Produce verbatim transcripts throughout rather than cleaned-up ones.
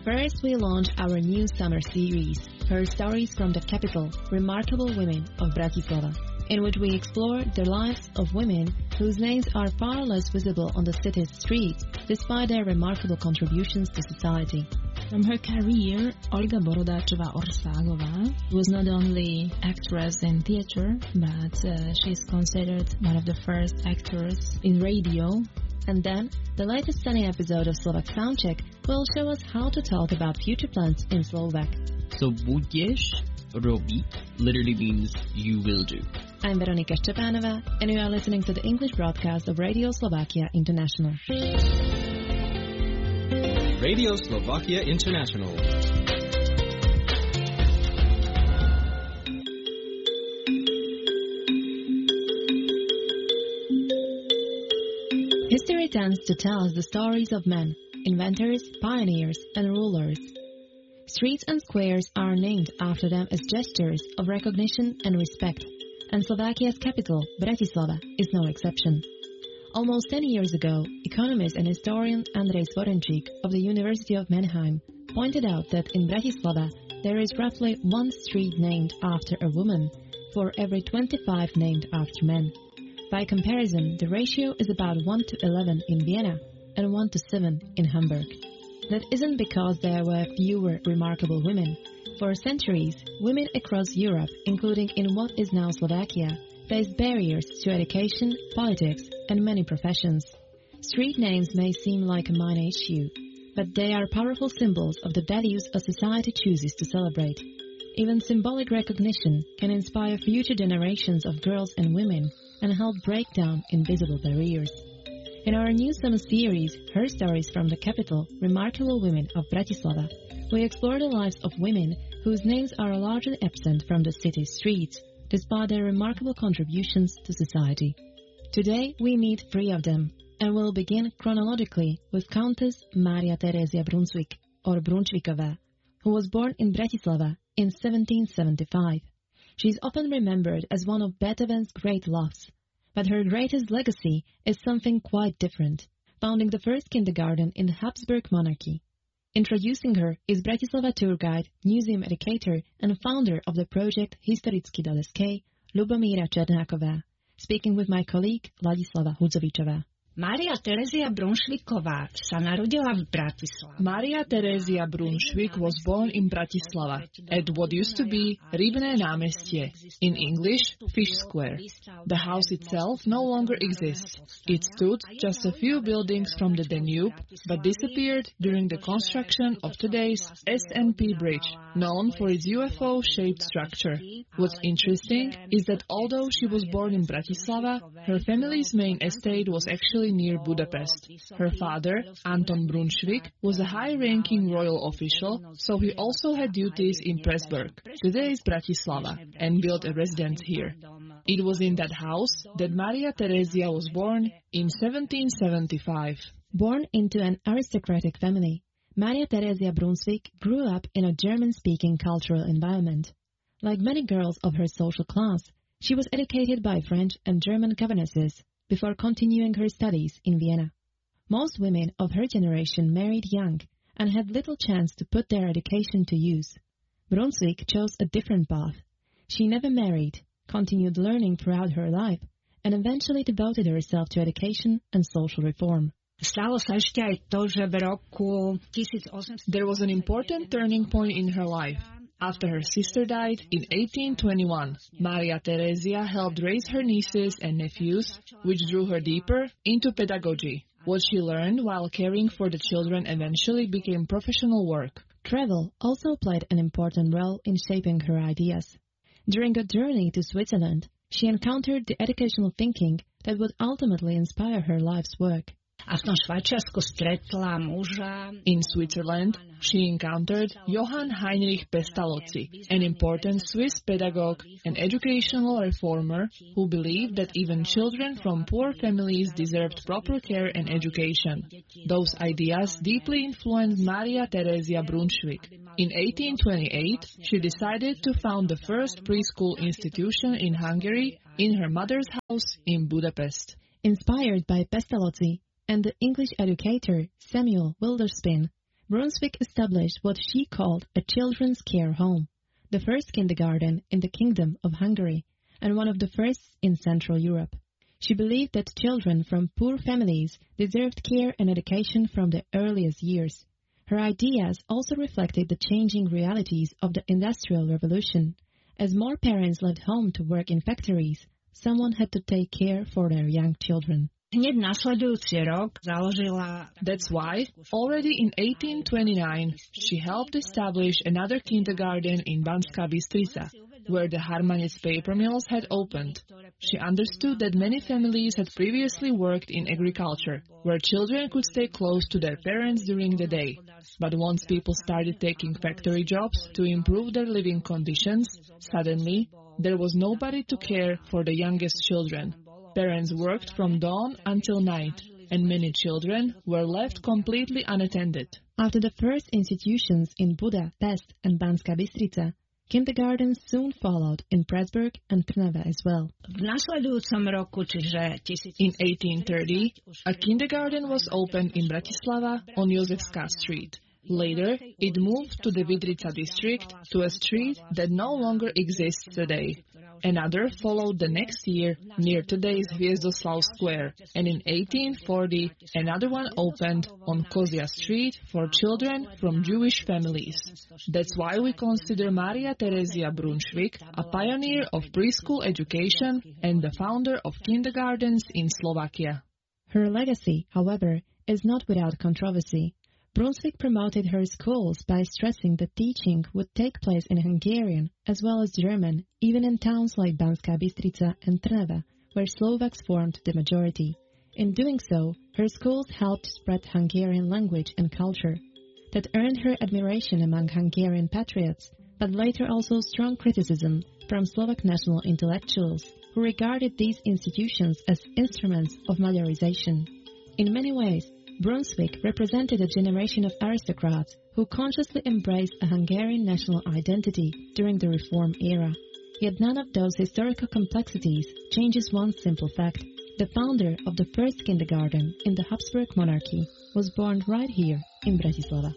First, we launch our new summer series, Her Stories from the Capital, Remarkable Women of Bratislava, in which we explore the lives of women whose names are far less visible on the city's streets, despite their remarkable contributions to society. From her career, Olga Borodáčová-Orságová was not only actress in theater, but uh, she is considered one of the first actors in radio. And then, the latest sunny episode of Slovak Soundcheck will show us how to talk about future plans in Slovak. So, budeš robiť literally means you will do. I'm Veronika Szczepanova, and you are listening to the English broadcast of Radio Slovakia International. Radio Slovakia International. History tends to tell us the stories of men, inventors, pioneers, and rulers. Streets and squares are named after them as gestures of recognition and respect, and Slovakia's capital, Bratislava, is no exception. Almost ten years ago, economist and historian Andrej Zvorenčík of the University of Mannheim pointed out that in Bratislava there is roughly one street named after a woman for every twenty-five named after men. By comparison, the ratio is about one to eleven in Vienna and one to seven in Hamburg. That isn't because there were fewer remarkable women. For centuries, women across Europe, including in what is now Slovakia, faced barriers to education, politics, and many professions. Street names may seem like a minor issue, but they are powerful symbols of the values a society chooses to celebrate. Even symbolic recognition can inspire future generations of girls and women and help break down invisible barriers. In our new summer series, Her Stories from the Capital, Remarkable Women of Bratislava, we explore the lives of women whose names are largely absent from the city's streets, despite their remarkable contributions to society. Today, we meet three of them, and we'll begin chronologically with Countess Mária Terézia Brunswick, or Brunšvíková, who was born in Bratislava in seventeen seventy-five. She is often remembered as one of Beethoven's great loves, but her greatest legacy is something quite different, founding the first kindergarten in the Habsburg monarchy. Introducing her is Bratislava tour guide, museum educator, and founder of the project Historicky Daleskej, Lubomíra Černáková, speaking with my colleague Ladislava Hudzovičová. Mária Terézia Brunšvíková sa narodila v Bratislave. Mária Terézia Brunswick was born in Bratislava at what used to be Rybné námestie, in English, Fish Square. The house itself no longer exists. It stood just a few buildings from the Danube, but disappeared during the construction of today's S N P Bridge, known for its U F O-shaped structure. What's interesting is that although she was born in Bratislava, her family's main estate was actually near Budapest. Her father, Anton Brunswick, was a high-ranking royal official, so he also had duties in Pressburg, today's Bratislava, and built a residence here. It was in that house that Mária Terézia was born in seventeen seventy-five. Born into an aristocratic family, Mária Terézia Brunswick grew up in a German-speaking cultural environment. Like many girls of her social class, she was educated by French and German governesses before continuing her studies in Vienna. Most women of her generation married young and had little chance to put their education to use. Brunswick chose a different path. She never married, continued learning throughout her life, and eventually devoted herself to education and social reform. Stalo sa ešte aj to, že v roku eighteen... There was an important turning point in her life. After her sister died in eighteen twenty-one, Mária Terézia helped raise her nieces and nephews, which drew her deeper into pedagogy. What she learned while caring for the children eventually became professional work. Travel also played an important role in shaping her ideas. During a journey to Switzerland, she encountered the educational thinking that would ultimately inspire her life's work. A v tom Švajčiarsku stretla muža. In Switzerland, she encountered Johann Heinrich Pestalozzi, an important Swiss pedagogue and educational reformer who believed that even children from poor families deserved proper care and education. Those ideas deeply influenced Mária Terézia Brunswick. In eighteen twenty-eight, she decided to found the first preschool institution in Hungary in her mother's house in Budapest. Inspired by Pestalozzi and the English educator Samuel Wilderspin, Brunswick established what she called a children's care home, the first kindergarten in the Kingdom of Hungary, and one of the first in Central Europe. She believed that children from poor families deserved care and education from the earliest years. Her ideas also reflected the changing realities of the Industrial Revolution. As more parents left home to work in factories, someone had to take care for their young children. That's why, already in eighteen twenty-nine, she helped establish another kindergarten in Banská Bystrica, where the Harmanec paper mills had opened. She understood that many families had previously worked in agriculture, where children could stay close to their parents during the day. But once people started taking factory jobs to improve their living conditions, suddenly there was nobody to care for the youngest children. Parents worked from dawn until night, and many children were left completely unattended. After the first institutions in Buda, Pest, and Banská Bystrica, kindergartens soon followed in Pressburg and Trnava as well. In eighteen thirty, a kindergarten was opened in Bratislava on Jozefská Street. Later, it moved to the Vidrica district, to a street that no longer exists today. Another followed the next year near today's Hviezdoslav Square, and in eighteen forty, another one opened on Kozia Street for children from Jewish families. That's why we consider Maria Terezia Brunswick a pioneer of preschool education and the founder of kindergartens in Slovakia. Her legacy, however, is not without controversy. Brunswick promoted her schools by stressing that teaching would take place in Hungarian as well as German, even in towns like Banská Bystrica and Trnava, where Slovaks formed the majority. In doing so, her schools helped spread Hungarian language and culture. That earned her admiration among Hungarian patriots, but later also strong criticism from Slovak national intellectuals, who regarded these institutions as instruments of Magyarization. In many ways, Brunswick represented a generation of aristocrats who consciously embraced a Hungarian national identity during the Reform era. Yet none of those historical complexities changes one simple fact. The founder of the first kindergarten in the Habsburg monarchy was born right here in Bratislava.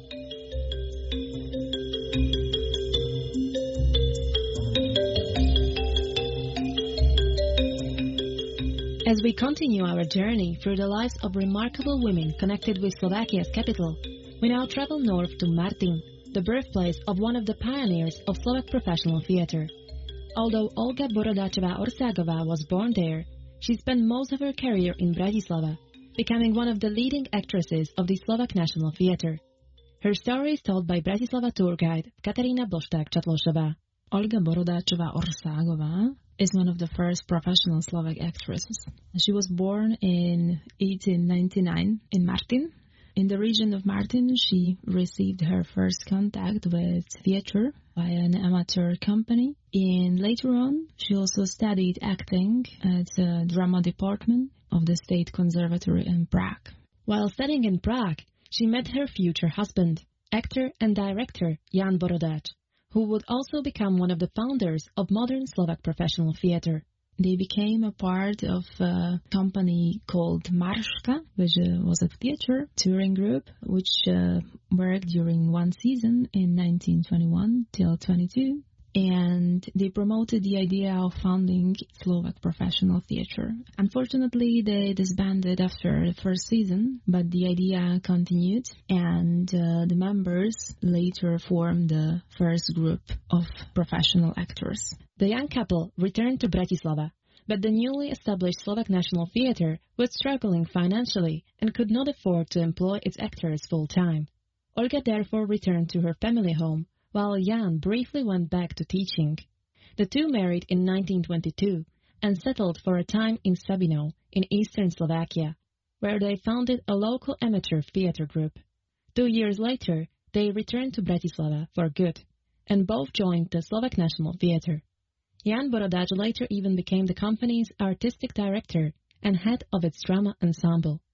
As we continue our journey through the lives of remarkable women connected with Slovakia's capital, we now travel north to Martin, the birthplace of one of the pioneers of Slovak professional theater. Although Olga Borodáčová-Orságová was born there, she spent most of her career in Bratislava, becoming one of the leading actresses of the Slovak National Theatre. Her story is told by Bratislava tour guide Katarína Bošták-Čatlošová. Olga Borodáčová-Orságová is one of the first professional Slovak actresses. She was born in eighteen ninety-nine in Martin. In the region of Martin, she received her first contact with theater by an amateur company. And later on, she also studied acting at the drama department of the State Conservatory in Prague. While studying in Prague, she met her future husband, actor and director Jan Borodáč, who would also become one of the founders of modern Slovak professional theater. They became a part of a company called Marška, which uh, was a theater touring group, which uh, worked during one season in nineteen twenty-one till twenty-two. And they promoted the idea of founding Slovak professional theater. Unfortunately, they disbanded after the first season, but the idea continued, and uh, the members later formed the first group of professional actors. The young couple returned to Bratislava, but the newly established Slovak National Theatre was struggling financially and could not afford to employ its actors full-time. Olga therefore returned to her family home, while Jan briefly went back to teaching. The two married in nineteen twenty-two and settled for a time in Sabinov in eastern Slovakia, where they founded a local amateur theater group. Two years later, they returned to Bratislava for good, and both joined the Slovak National Theatre. Jan Borodáč later even became the company's artistic director and head of its drama ensemble.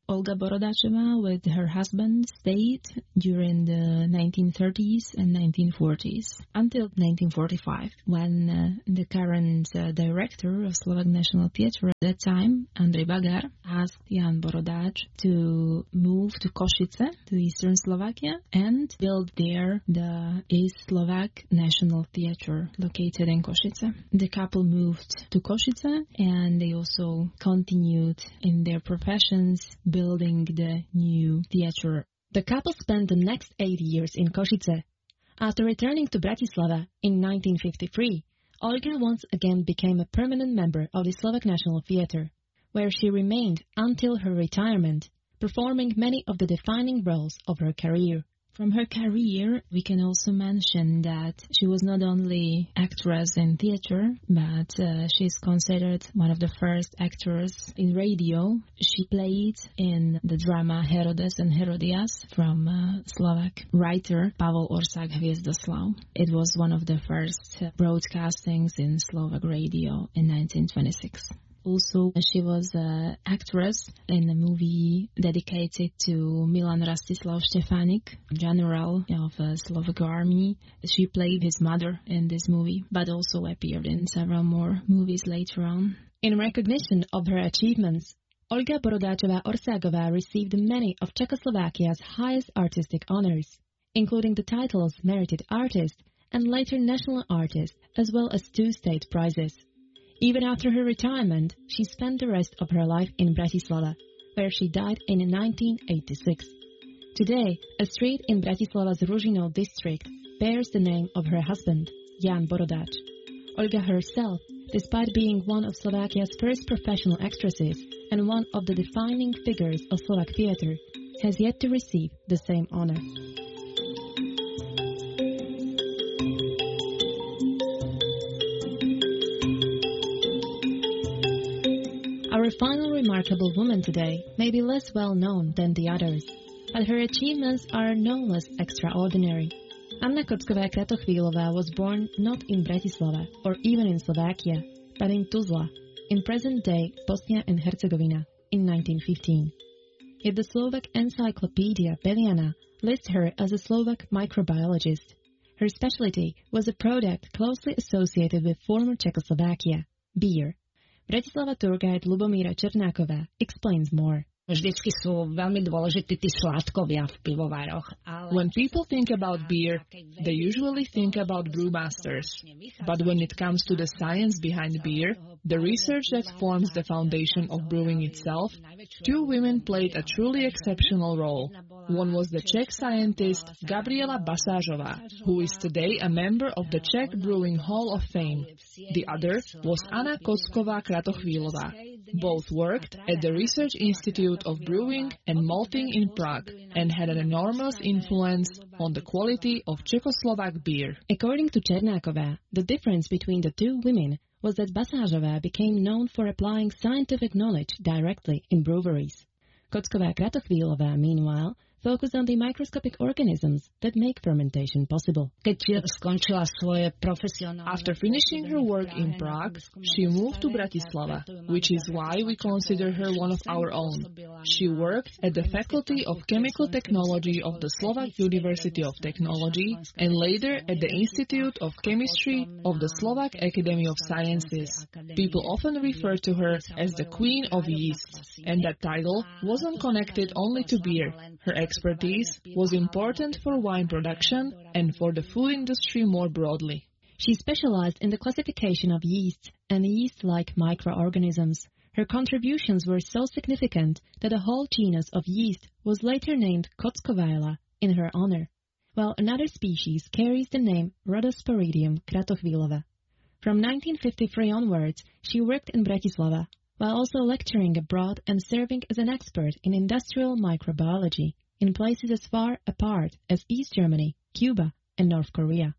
Olga Borodacheva with her husband stayed during the nineteen thirties and nineteen forties until nineteen forty-five, when uh, the current uh, director of Slovak National Theatre at that time, Andrej Bagar, asked Jan Borodach to move to Košice, to eastern Slovakia, and build there the East Slovak National Theatre located in Košice. The couple moved to Košice and they also continued in their professions building the new theatre. The couple spent the next eight years in Košice. After returning to Bratislava in nineteen fifty-three, Olga once again became a permanent member of the Slovak National Theatre, where she remained until her retirement, performing many of the defining roles of her career. From her career, we can also mention that she was not only actress in theater, but uh, she is considered one of the first actors in radio. She played in the drama Herodes and Herodias from uh, Slovak writer Pavel Orsak Hviezdoslav. It was one of the first broadcastings in Slovak radio in nineteen twenty-six. Also, she was an actress in a movie dedicated to Milan Rastislav Štefanik, general of the Slovak army. She played his mother in this movie, but also appeared in several more movies later on. In recognition of her achievements, Olga Borodacheva-Orságová received many of Czechoslovakia's highest artistic honors, including the titles Merited Artist and later National Artist, as well as two state prizes. Even after her retirement, she spent the rest of her life in Bratislava, where she died in nineteen eighty-six. Today, a street in Bratislava's Ružino district bears the name of her husband, Jan Borodach. Olga herself, despite being one of Slovakia's first professional actresses and one of the defining figures of Slovak theatre, has yet to receive the same honor. Our final remarkable woman today may be less well known than the others, but her achievements are no less extraordinary. Anna Kocková-Kratochvílová was born not in Bratislava or even in Slovakia, but in Tuzla, in present-day Bosnia and Herzegovina, in nineteen fifteen. Yet the Slovak encyclopedia Beliana lists her as a Slovak microbiologist. Her specialty was a product closely associated with former Czechoslovakia, beer. Bratislava tour guide Lubomíra Černáková explains more. Vždycky sú veľmi dôležití tí sládkovia v pivovároch. When people think about beer, they usually think about brewmasters. But when it comes to the science behind beer, the research that forms the foundation of brewing itself, two women played a truly exceptional role. One was the Czech scientist Gabriela Basážová, who is today a member of the Czech Brewing Hall of Fame. The other was Anna Kocková-Kratochvílová. Both worked at the Research Institute of Brewing and Malting in Prague and had an enormous influence on the quality of Czechoslovak beer. According to Černáková, the difference between the two women was that Basážová became known for applying scientific knowledge directly in breweries. Kocková-Kratochvílová, meanwhile, focused on the microscopic organisms that make fermentation possible. After finishing her work in Prague, she moved to Bratislava, which is why we consider her one of our own. She worked at the Faculty of Chemical Technology of the Slovak University of Technology and later at the Institute of Chemistry of the Slovak Academy of Sciences. People often refer to her as the Queen of Yeast, and that title wasn't connected only to beer. Her expertise was important for wine production and for the food industry more broadly. She specialized in the classification of yeasts and yeast-like microorganisms. Her contributions were so significant that a whole genus of yeast was later named Kockovaela in her honor, while another species carries the name Rhodosporidium kratochvílova. From nineteen fifty-three onwards, she worked in Bratislava, while also lecturing abroad and serving as an expert in industrial microbiology in places as far apart as East Germany, Cuba, and North Korea.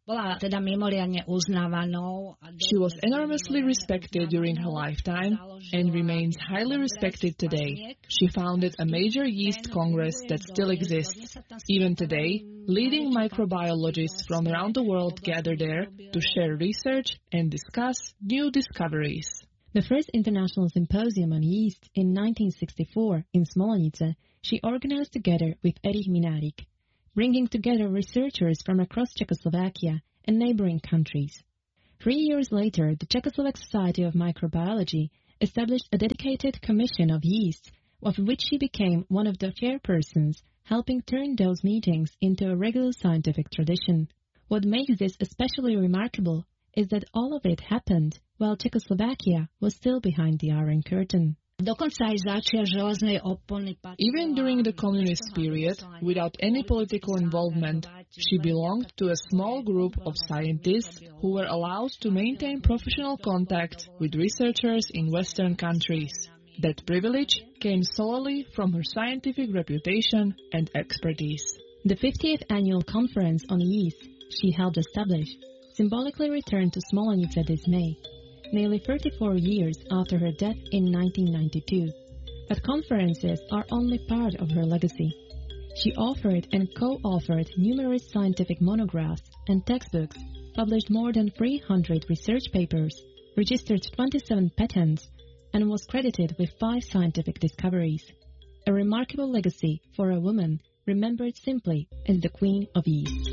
She was enormously respected during her lifetime and remains highly respected today. She founded a major yeast congress that still exists. Even today, leading microbiologists from around the world gather there to share research and discuss new discoveries. The first international symposium on yeast in nineteen sixty-four in Smolenice she organized together with Erich Minarik, bringing together researchers from across Czechoslovakia and neighboring countries. Three years later, the Czechoslovak Society of Microbiology established a dedicated commission of yeast, of which she became one of the chairpersons, helping turn those meetings into a regular scientific tradition. What makes this especially remarkable is that all of it happened while Czechoslovakia was still behind the Iron Curtain. Even during the communist period, without any political involvement, she belonged to a small group of scientists who were allowed to maintain professional contact with researchers in Western countries. That privilege came solely from her scientific reputation and expertise. The fiftieth annual conference on yeast she helped establish symbolically returned to Smolenice this May, nearly thirty-four years after her death in nineteen ninety-two. But conferences are only part of her legacy. She authored and co-authored numerous scientific monographs and textbooks, published more than three hundred research papers, registered twenty-seven patents, and was credited with five scientific discoveries. A remarkable legacy for a woman remembered simply as the Queen of Yeast.